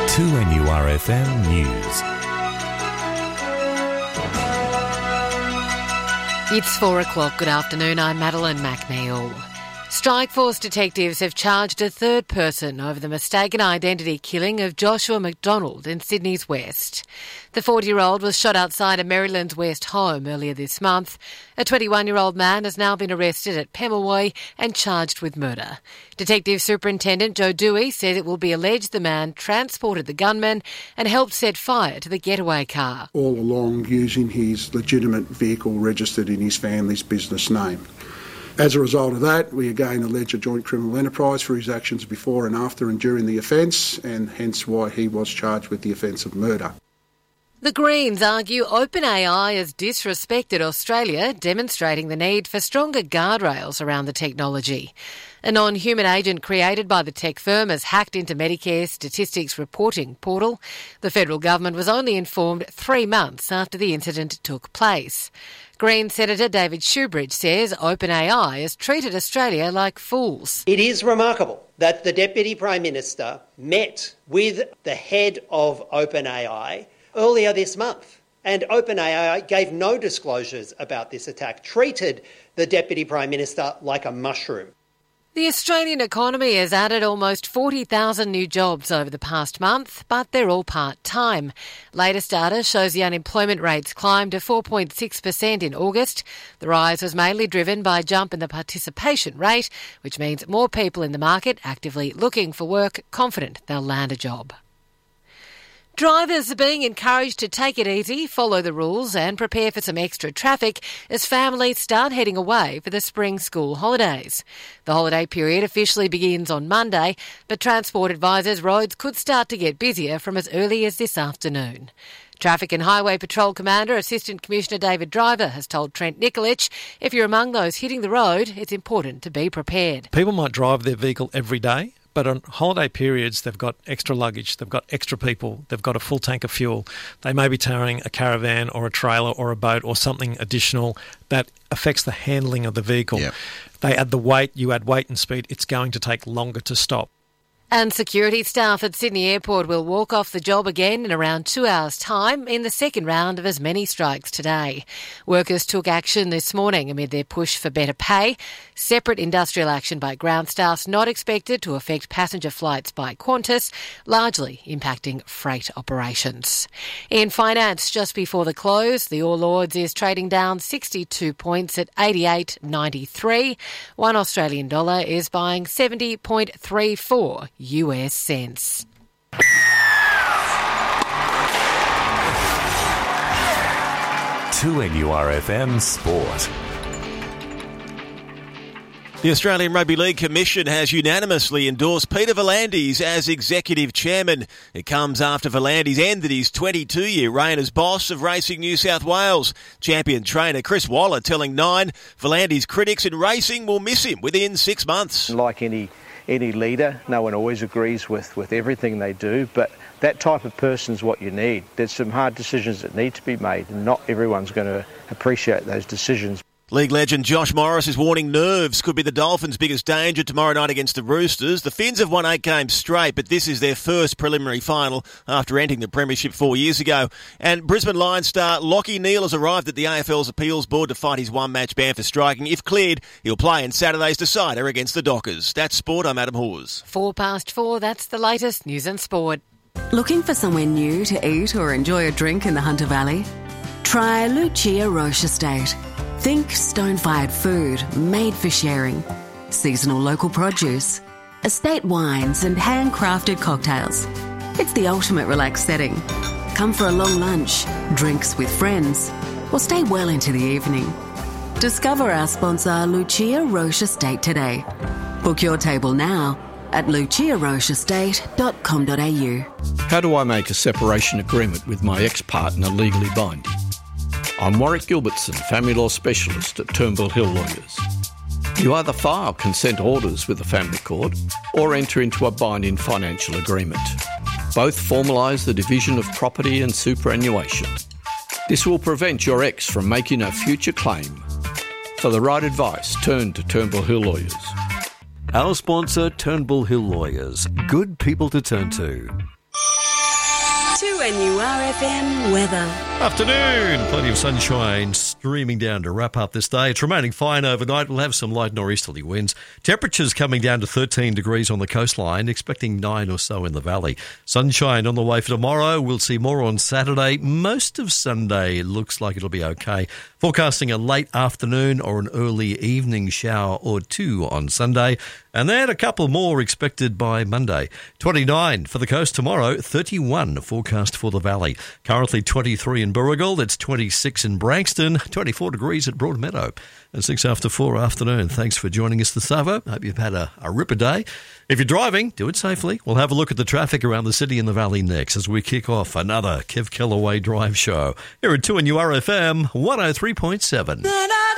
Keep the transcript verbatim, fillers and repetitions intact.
two N U R F M News. It's four o'clock. Good afternoon. I'm Madeline McNeil. Strikeforce detectives have charged a third person over the mistaken identity killing of Joshua McDonald in Sydney's West. The forty-year-old was shot outside a Maryland's West home earlier this month. A twenty-one-year-old man has now been arrested at Pemulwuy and charged with murder. Detective Superintendent Joe Dewey says it will be alleged the man transported the gunman and helped set fire to the getaway car. All along using his legitimate vehicle registered in his family's business name. As a result of that, we again allege a joint criminal enterprise for his actions before and after and during the offence, and hence why he was charged with the offence of murder. The Greens argue OpenAI has disrespected Australia, demonstrating the need for stronger guardrails around the technology. A non-human agent created by the tech firm has hacked into Medicare's statistics reporting portal. The federal government was only informed three months after the incident took place. Green Senator David Shoebridge says OpenAI has treated Australia like fools. It is remarkable that the Deputy Prime Minister met with the head of OpenAI earlier this month, and OpenAI gave no disclosures about this attack, treated the Deputy Prime Minister like a mushroom. The Australian economy has added almost forty thousand new jobs over the past month, but they're all part-time. Latest data shows the unemployment rates climbed to four point six percent in August. The rise was mainly driven by a jump in the participation rate, which means more people in the market actively looking for work, confident they'll land a job. Drivers are being encouraged to take it easy, follow the rules and prepare for some extra traffic as families start heading away for the spring school holidays. The holiday period officially begins on Monday, but Transport advises roads could start to get busier from as early as this afternoon. Traffic and Highway Patrol Commander Assistant Commissioner David Driver has told Trent Nikolic, if you're among those hitting the road, it's important to be prepared. People might drive their vehicle every day, but on holiday periods, they've got extra luggage, they've got extra people, they've got a full tank of fuel. They may be towing a caravan or a trailer or a boat or something additional that affects the handling of the vehicle. Yep. They add the weight, you add weight and speed, it's going to take longer to stop. And security staff at Sydney Airport will walk off the job again in around two hours' time in the second round of as many strikes today. Workers took action this morning amid their push for better pay. Separate industrial action by ground staff's not expected to affect passenger flights by Qantas, largely impacting freight operations. In finance, just before the close, the All Ords is trading down sixty-two points at eighty-eight ninety-three. One Australian dollar is buying seventy point three four U S cents. two N U R F M Sport. The Australian Rugby League Commission has unanimously endorsed Peter V'landys as Executive Chairman. It comes after V'landys ended his twenty-two-year reign as boss of Racing New South Wales. Champion trainer Chris Waller telling Nine, V'landys' critics in racing will miss him within six months. Like any any leader, no one always agrees with, with everything they do, but that type of person is what you need. There's some hard decisions that need to be made, and not everyone's going to appreciate those decisions. League legend Josh Morris is warning nerves could be the Dolphins' biggest danger tomorrow night against the Roosters. The Finns have won eight games straight, but this is their first preliminary final after entering the premiership four years ago. And Brisbane Lions star Lachie Neale has arrived at the A F L's appeals board to fight his one-match ban for striking. If cleared, he'll play in Saturday's decider against the Dockers. That's sport. I'm Adam Hawes. Four past four, that's the latest news and sport. Looking for somewhere new to eat or enjoy a drink in the Hunter Valley? Try Lucia Roche Estate. Think stone-fired food made for sharing, seasonal local produce, estate wines and handcrafted cocktails. It's the ultimate relaxed setting. Come for a long lunch, drinks with friends, or stay well into the evening. Discover our sponsor Lucia Roche Estate today. Book your table now at lucia roche estate dot com dot a u. How do I make a separation agreement with my ex-partner legally binding? I'm Warwick Gilbertson, family law specialist at Turnbull Hill Lawyers. You either file consent orders with the family court or enter into a binding financial agreement. Both formalise the division of property and superannuation. This will prevent your ex from making a future claim. For the right advice, turn to Turnbull Hill Lawyers. Our sponsor, Turnbull Hill Lawyers. Good people to turn to. two N U R F M weather. Afternoon. Plenty of sunshine streaming down to wrap up this day. It's remaining fine overnight. We'll have some light nor'easterly winds. Temperatures coming down to thirteen degrees on the coastline, expecting nine or so in the valley. Sunshine on the way for tomorrow. We'll see more on Saturday. Most of Sunday looks like it'll be okay. Forecasting a late afternoon or an early evening shower or two on Sunday. And then a couple more expected by Monday. twenty-nine for the coast tomorrow, thirty-one forecast for the valley. Currently twenty-three in Burrigal, it's twenty-six in Branxton, twenty-four degrees at Broadmeadow. And six after four afternoon. Thanks for joining us this hour. Hope you've had a, a ripper day. If you're driving, do it safely. We'll have a look at the traffic around the city and the valley next as we kick off another Kev Kellaway Drive show here at two N U R F M one oh three point seven.